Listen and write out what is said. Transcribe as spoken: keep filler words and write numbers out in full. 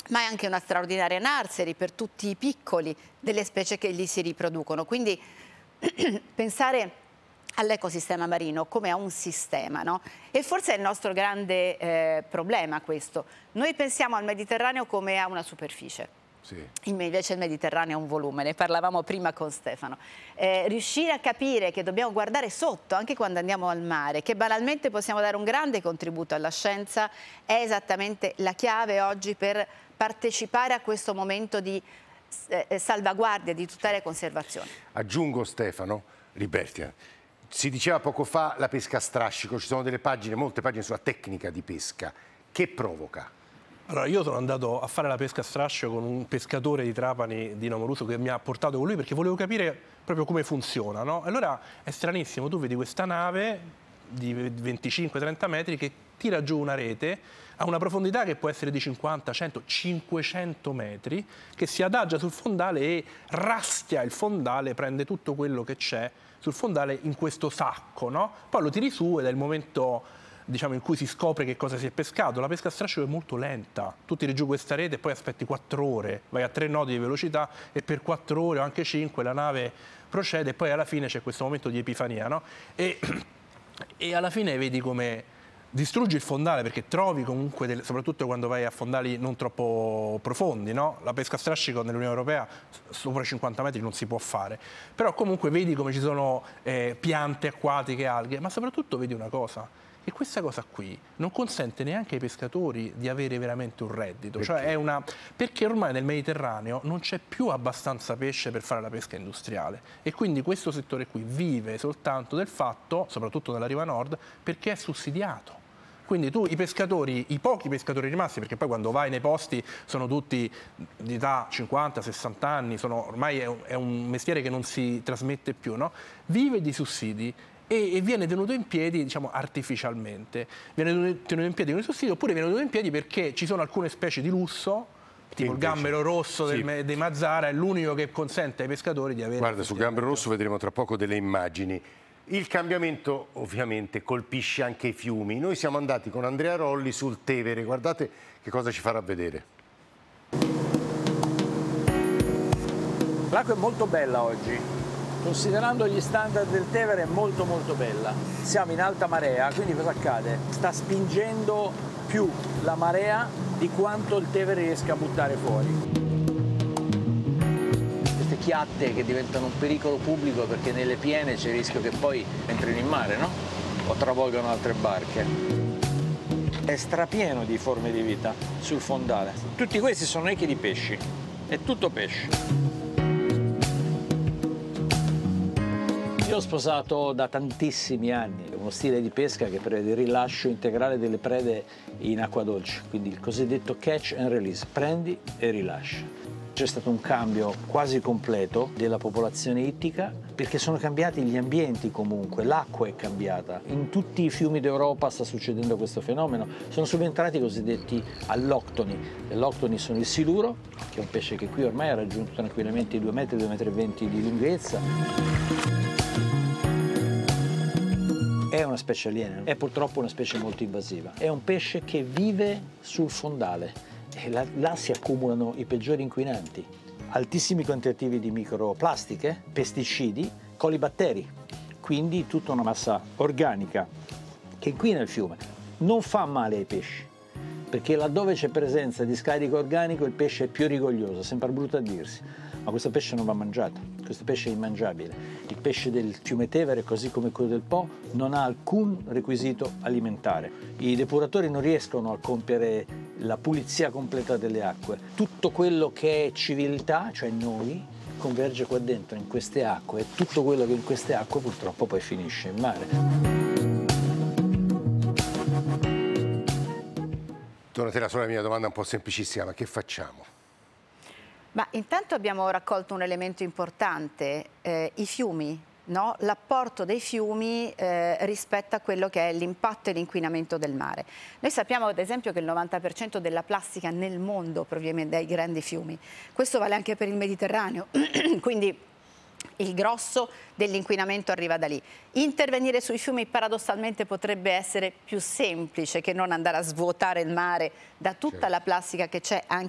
ma è anche una straordinaria nursery per tutti i piccoli delle specie che lì si riproducono. Quindi pensare all'ecosistema marino come a un sistema, no? E forse è il nostro grande eh, problema questo. Noi pensiamo al Mediterraneo come a una superficie. Sì. Invece il Mediterraneo è un volume, ne parlavamo prima con Stefano. Eh, riuscire a capire che dobbiamo guardare sotto anche quando andiamo al mare, che banalmente possiamo dare un grande contributo alla scienza, è esattamente la chiave oggi per partecipare a questo momento di eh, salvaguardia, di tutela e conservazione. Aggiungo, Stefano, Libertia, si diceva poco fa la pesca a strascico, ci sono delle pagine, molte pagine sulla tecnica di pesca. Che provoca? Allora, io sono andato a fare la pesca a strascico con un pescatore di Trapani, Dino Amoruso, che mi ha portato con lui perché volevo capire proprio come funziona, no? Allora è stranissimo, tu vedi questa nave di venticinque trenta metri che tira giù una rete a una profondità che può essere di cinquanta, cento, cinquecento metri, che si adagia sul fondale e raschia il fondale, prende tutto quello che c'è sul fondale in questo sacco, no? Poi lo tiri su ed è il momento, diciamo, in cui si scopre che cosa si è pescato. La pesca a strascico è molto lenta, tu tiri giù questa rete e poi aspetti quattro ore, vai a tre nodi di velocità e per quattro ore o anche cinque la nave procede e poi alla fine c'è questo momento di epifania, no? E, e alla fine vedi come distruggi il fondale, perché trovi comunque, delle, soprattutto quando vai a fondali non troppo profondi, no? La pesca a strascico nell'Unione Europea sopra i cinquanta metri non si può fare, però comunque vedi come ci sono eh, piante acquatiche, alghe, ma soprattutto vedi una cosa, che questa cosa qui non consente neanche ai pescatori di avere veramente un reddito. Perché? Cioè è una... Perché ormai nel Mediterraneo non c'è più abbastanza pesce per fare la pesca industriale e quindi questo settore qui vive soltanto del fatto, soprattutto nella riva nord, perché è sussidiato. Quindi tu i pescatori, i pochi pescatori rimasti, perché poi quando vai nei posti sono tutti di età cinquanta sessanta anni, sono, ormai è un, è un mestiere che non si trasmette più, no? Vive di sussidi e, e viene tenuto in piedi, diciamo, artificialmente. Viene tenuto in piedi con i sussidi, oppure viene tenuto in piedi perché ci sono alcune specie di lusso, tipo il gambero rosso sì. del, dei Mazzara, è l'unico che consente ai pescatori di avere... Guarda, sul gambero rosso vedremo tra poco delle immagini. Il cambiamento ovviamente colpisce anche i fiumi. Noi siamo andati con Andrea Rolli sul Tevere, guardate che cosa ci farà vedere. L'acqua è molto bella oggi, considerando gli standard del Tevere è molto molto bella. Siamo in alta marea, quindi cosa accade? Sta spingendo più la marea di quanto il Tevere riesca a buttare fuori. Chiatte che diventano un pericolo pubblico perché nelle piene c'è il rischio che poi entrino in mare, no? O travolgano altre barche. È strapieno di forme di vita sul fondale. Tutti questi sono echi di pesci, è tutto pesce. Io ho sposato da tantissimi anni uno stile di pesca che prevede il rilascio integrale delle prede in acqua dolce, quindi il cosiddetto catch and release, prendi e rilascia. C'è stato un cambio quasi completo della popolazione ittica perché sono cambiati gli ambienti comunque, l'acqua è cambiata. In tutti i fiumi d'Europa sta succedendo questo fenomeno, sono subentrati i cosiddetti alloctoni. Gli alloctoni sono il siluro, che è un pesce che qui ormai ha raggiunto tranquillamente i due metri, due metri e venti di lunghezza. È una specie aliena, è purtroppo una specie molto invasiva. È un pesce che vive sul fondale. E là, là si accumulano i peggiori inquinanti, altissimi quantitativi di microplastiche, pesticidi, colibatteri, quindi tutta una massa organica che inquina il fiume. Non fa male ai pesci, perché laddove c'è presenza di scarico organico il pesce è più rigoglioso, sembra brutto a dirsi, ma questo pesce non va mangiato, questo pesce è immangiabile. Il pesce del fiume Tevere, così come quello del Po, non ha alcun requisito alimentare. I depuratori non riescono a compiere la pulizia completa delle acque. Tutto quello che è civiltà, cioè noi, converge qua dentro in queste acque e tutto quello che in queste acque purtroppo poi finisce in mare. Donatella, solo la mia domanda un po' semplicissima, ma che facciamo? Ma intanto abbiamo raccolto un elemento importante, eh, i fiumi, no? L'apporto dei fiumi eh, rispetto a quello che è l'impatto e l'inquinamento del mare. Noi sappiamo ad esempio che il novanta per cento della plastica nel mondo proviene dai grandi fiumi, questo vale anche per il Mediterraneo, quindi il grosso dell'inquinamento arriva da lì. Intervenire sui fiumi paradossalmente potrebbe essere più semplice che non andare a svuotare il mare da tutta certo. la plastica che c'è anche